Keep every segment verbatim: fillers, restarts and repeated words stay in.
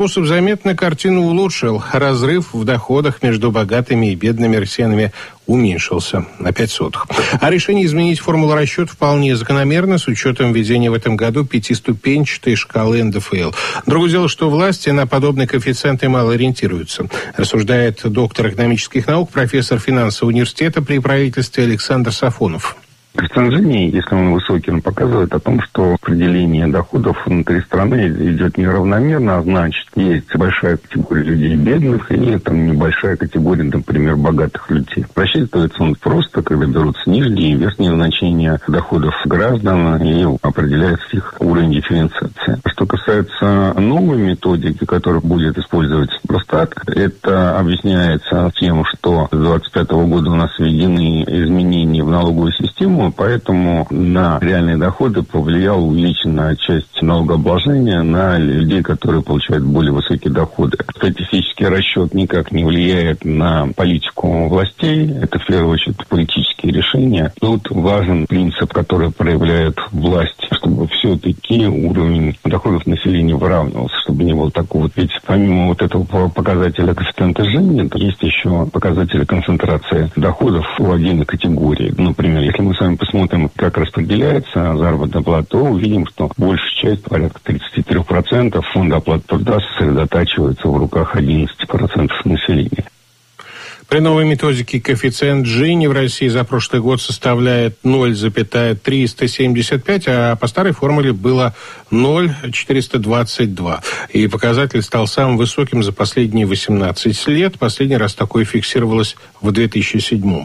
Способ заметно картину улучшил. Разрыв в доходах между богатыми и бедными россиянами уменьшился на пять сотых. А решение изменить формулу расчета вполне закономерно с учетом введения в этом году пятиступенчатой шкалы эн дэ эф эл. Другое дело, что власти на подобные коэффициенты мало ориентируются, рассуждает доктор экономических наук, профессор финансового университета при правительстве Александр Сафонов. Коэффициент, если он высокий, он показывает о том, что распределение доходов внутри страны идет неравномерно, а значит, есть большая категория людей бедных и там небольшая категория, например, богатых людей. Рассчитывается он просто, когда берутся нижние и верхние значения доходов граждан и определяется их уровень дифференциации. Что касается новой методики, которая будет использоваться Росстат, это объясняется тем, что с двадцать пятого года у нас введены изменения в налоговую систему, поэтому на реальные доходы повлияла увеличенная часть налогообложения на людей, которые получают более высокие доходы. Статистический расчет никак не влияет на политику властей. Это, в первую очередь, политические решения. Тут важен принцип, который проявляет власть, чтобы все-таки уровень доходов населения выравнивался, чтобы не было такого. Ведь помимо вот этого показателя коэффициента Джини, есть еще показатели концентрации доходов у отдельной категории. Например, если мы с вами посмотрим, как распределяется заработная плата, то увидим, что большая часть, порядка тридцать три процента фонда оплаты труда сосредотачивается в руках одиннадцати процентов населения. При новой методике коэффициент Джини в России за прошлый год составляет ноль целых триста семьдесят пять, а по старой формуле было ноль целых четыреста двадцать два. И показатель стал самым высоким за последние восемнадцать лет. Последний раз такое фиксировалось в две тысячи седьмом.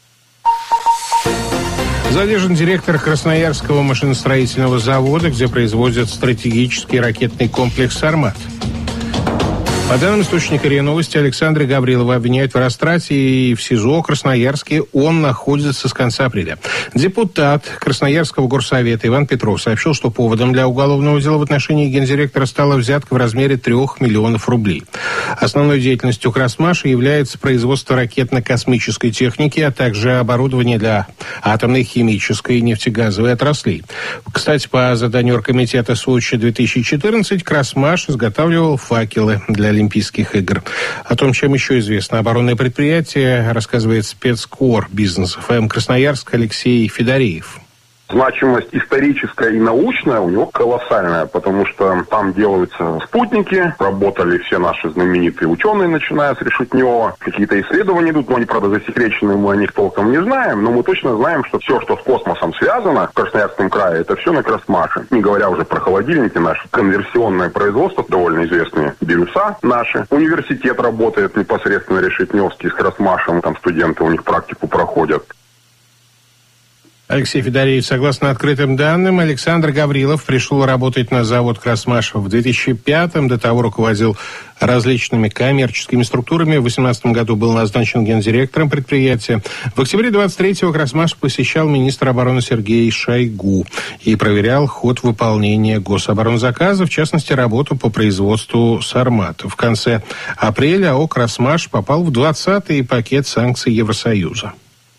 Задержан директор Красноярского машиностроительного завода, где производят стратегический ракетный комплекс «Сармат». По данным источника РИА Новости, Александра Гаврилова обвиняют в растрате, и в СИЗО Красноярске он находится с конца апреля. Депутат Красноярского горсовета Иван Петров сообщил, что поводом для уголовного дела в отношении гендиректора стала взятка в размере трех миллионов рублей. Основной деятельностью Красмаша является производство ракетно-космической техники, а также оборудование для атомной, химической и нефтегазовой отраслей. Кстати, по заданию оргкомитета Сочи две тысячи четырнадцать Красмаш изготавливал факелы для Олимпийских игр. О том, чем еще известно оборонное предприятие, рассказывает спецкор бизнес эф эм Красноярск Алексей Федореев. Значимость историческая и научная у него колоссальная, потому что там делаются спутники, работали все наши знаменитые ученые, начиная с Решетнева. Какие-то исследования идут, но они, правда, засекречены, мы о них толком не знаем, но мы точно знаем, что все, что с космосом связано в Красноярском крае, это все на Красмаше. Не говоря уже про холодильники наши, конверсионное производство, довольно известные бирюса наши. Университет работает непосредственно Решетневский с Красмашем, там студенты у них практику проходят. Алексей Федореев, согласно открытым данным, Александр Гаврилов пришел работать на завод «Красмаш» в две тысячи пятом, до того руководил различными коммерческими структурами. В две тысячи восемнадцатом году был назначен гендиректором предприятия. В октябре двадцать третьего «Красмаш» посещал министр обороны Сергей Шойгу и проверял ход выполнения гособоронзаказа, в частности, работу по производству «Сармата». В конце апреля АО «Красмаш» попал в двадцатый пакет санкций Евросоюза.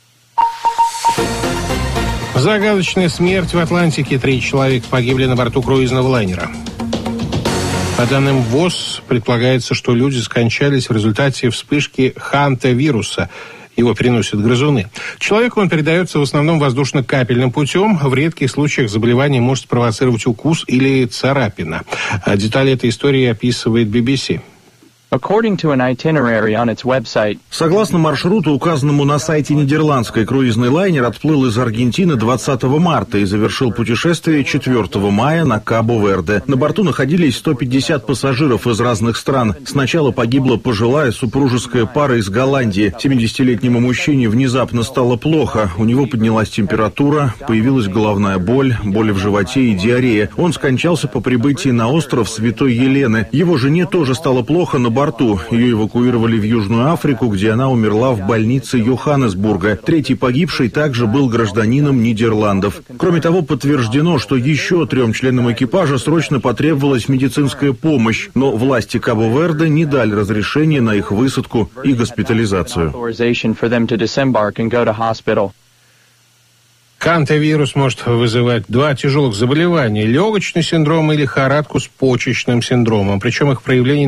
Загадочная смерть в Атлантике. Три человека погибли на борту круизного лайнера. По данным ВОЗ, предполагается, что люди скончались в результате вспышки хантавируса. Его переносят грызуны. Человеку он передается в основном воздушно-капельным путем. В редких случаях заболевание может спровоцировать укус или царапина. Детали этой истории описывает би би си. Согласно маршруту, указанному на сайте нидерландской, круизный лайнер отплыл из Аргентины двадцатого марта и завершил путешествие четвёртого мая на Кабо-Верде. На борту находились сто пятьдесят пассажиров из разных стран. Сначала погибла пожилая супружеская пара из Голландии. семидесятилетнему мужчине внезапно стало плохо. У него поднялась температура, появилась головная боль, боль в животе и диарея. Он скончался по прибытии на остров Святой Елены. Его жене тоже стало плохо на борту. Ее эвакуировали в Южную Африку, где она умерла в больнице Йоханнесбурга. Третий погибший также был гражданином Нидерландов. Кроме того, подтверждено, что еще трем членам экипажа срочно потребовалась медицинская помощь, но власти Кабо-Верде не дали разрешения на их высадку и госпитализацию. Хантавирус может вызывать два тяжелых заболевания – легочный синдром и лихорадку с почечным синдромом. Причем их проявление